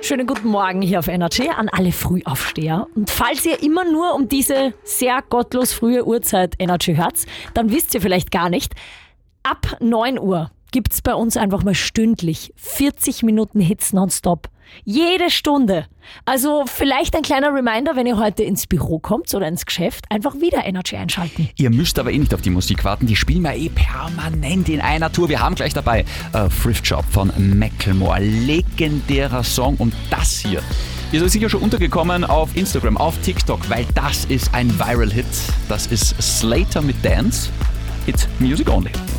Schönen guten Morgen hier auf Energy an alle Frühaufsteher. Und falls ihr immer nur um diese sehr gottlos frühe Uhrzeit Energy hört, dann wisst ihr vielleicht gar nicht, ab 9 Uhr gibt's bei uns einfach mal stündlich 40 Minuten Hits nonstop. Jede Stunde. Also vielleicht ein kleiner Reminder, wenn ihr heute ins Büro kommt oder ins Geschäft, einfach wieder Energy einschalten. Ihr müsst aber nicht auf die Musik warten, die spielen wir permanent in einer Tour. Wir haben gleich dabei Thrift Shop von Macklemore, legendärer Song, und das hier ist euch sicher schon untergekommen auf Instagram, auf TikTok, weil das ist ein Viral-Hit. Das ist Slater mit Dance. It's Music Only.